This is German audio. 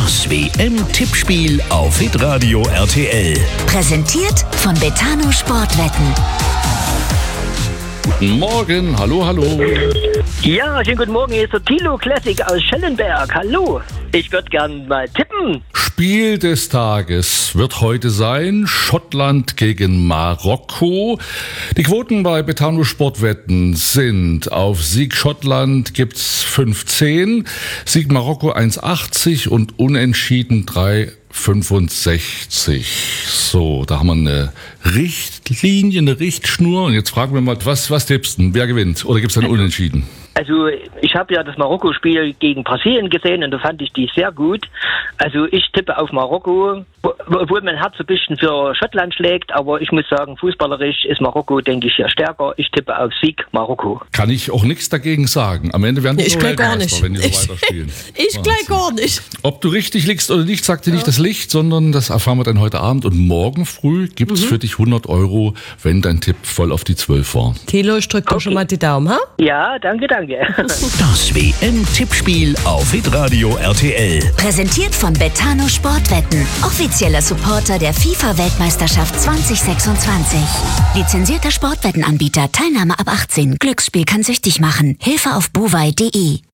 Das WM-Tippspiel auf Hitradio RTL. Präsentiert von Betano Sportwetten. Guten Morgen, hallo. Ja, schönen guten Morgen, hier ist der Thilo Classic aus Schellenberg. Hallo, ich würde gern mal tippen. Spiel des Tages wird heute sein Schottland gegen Marokko. Die Quoten bei Betano Sportwetten sind: auf Sieg Schottland gibt's 5,10, Sieg Marokko 1,80 und Unentschieden 3,65. So, da haben wir eine Richtlinie, eine Richtschnur. Und jetzt fragen wir mal, was tippst du? Wer gewinnt? Oder gibt's dann Unentschieden? Also ich habe ja das Marokko-Spiel gegen Brasilien gesehen und da fand ich die sehr gut. Also ich tippe auf Marokko, obwohl mein Herz ein bisschen für Schottland schlägt, aber ich muss sagen, fußballerisch ist Marokko, denke ich, ja stärker. Ich tippe auf Sieg Marokko. Kann ich auch nichts dagegen sagen. Am Ende werden die Ich gleich gar nicht. wenn die so weiterspielen. Ich gleich gar nicht. Ob du richtig liegst oder nicht, sagt dir nicht das Licht, sondern das erfahren wir dann heute Abend. Und morgen früh gibt's für dich 100 €, wenn dein Tipp voll auf die 12 war. Thilo, ich drück dir schon mal die Daumen, ha? Ja, danke. Das WM-Tippspiel auf Hitradio RTL. Präsentiert von Betano Sportwetten. Offizieller Supporter der FIFA-Weltmeisterschaft 2026. Lizenzierter Sportwettenanbieter. Teilnahme ab 18. Glücksspiel kann süchtig machen. Hilfe auf buwei.de.